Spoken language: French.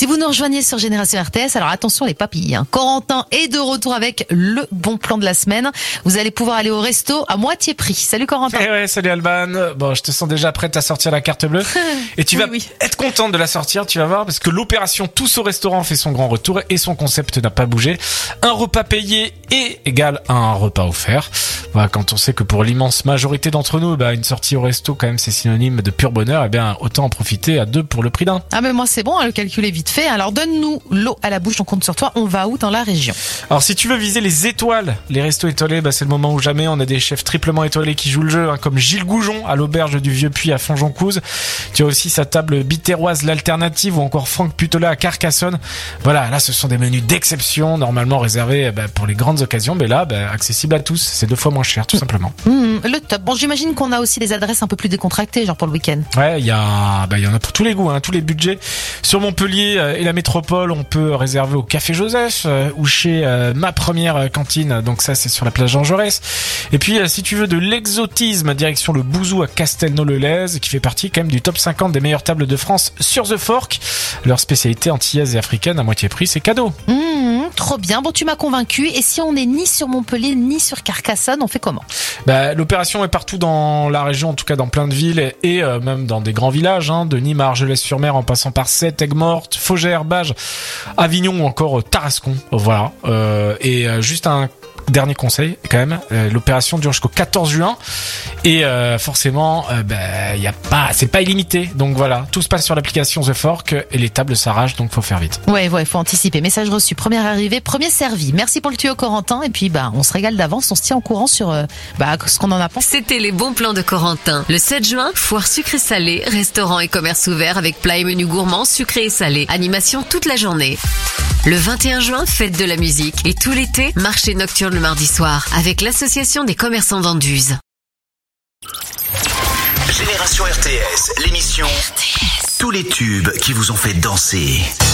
Si vous nous rejoignez sur Génération RTS, alors attention les papilles. Corentin est de retour avec le bon plan de la semaine. Vous allez pouvoir aller au resto à moitié prix. Salut Corentin. Eh ouais, salut Alban. Bon, je te sens déjà prête à sortir la carte bleue. Et tu vas être contente de la sortir, tu vas voir, parce que l'opération Tous au restaurant fait son grand retour et son concept n'a pas bougé. Un repas payé est égal à un repas offert. Voilà, quand on sait que pour l'immense majorité d'entre nous, une sortie au resto, quand même, c'est synonyme de pur bonheur, autant en profiter à deux pour le prix d'un. Ah mais moi c'est bon, le calcul est vite fait. Alors donne-nous l'eau à la bouche, on compte sur toi. On va où dans la région? Alors si tu veux viser les étoiles, les restos étoilés, c'est le moment ou jamais. On a des chefs triplement étoilés qui jouent le jeu, comme Gilles Goujon à l'auberge du Vieux-Puy à Fonjoncouze. Tu as aussi sa table bitéroise l'Alternative ou encore Franck Putola à Carcassonne. Voilà, là ce sont des menus d'exception, normalement réservés pour les grandes occasions, mais là accessible à tous. C'est 2 fois moins cher, tout simplement. Le top. Bon, j'imagine qu'on a aussi des adresses un peu plus décontractées, genre pour le week-end. Ouais, il y en a pour tous les goûts, tous les budgets. Sur Montpellier et la métropole, on peut réserver au Café Joseph ou chez Ma Première Cantine. Donc ça, c'est sur la plage Jean Jaurès. Et puis, si tu veux de l'exotisme, direction le Bouzou à Castelnau-le-Lez, qui fait partie quand même du top 50 des meilleures tables de France sur The Fork. Leur spécialité antillaise et africaine à moitié prix, c'est cadeau. Trop bien. Bon, tu m'as convaincu. Et si on n'est ni sur Montpellier ni sur Carcassonne, on fait comment? L'opération est partout dans la région, en tout cas dans plein de villes et même dans des grands villages, de Nîmes à Argelès-sur-Mer en passant par Sète, Aigues-Mortes, Faugères, Bages, Avignon ou encore Tarascon. Voilà. Et juste un dernier conseil quand même, l'opération dure jusqu'au 14 juin et forcément c'est pas illimité, donc voilà, tout se passe sur l'application The Fork et les tables s'arrachent, donc faut faire vite. Ouais, faut anticiper. Message reçu, première arrivée, premier servi. Merci pour le tuyau Corentin et puis on se régale d'avance, on se tient au courant sur ce qu'on en a pensé. C'était les bons plans de Corentin. Le 7 juin, foire sucré-salé, restaurant et commerce ouvert avec plats et menus gourmands sucrés et salés, animation toute la journée. Le 21 juin, fête de la musique et tout l'été, marché nocturne le mardi soir avec l'association des commerçants d'Anduze. Génération RTS, l'émission. Tous les tubes qui vous ont fait danser.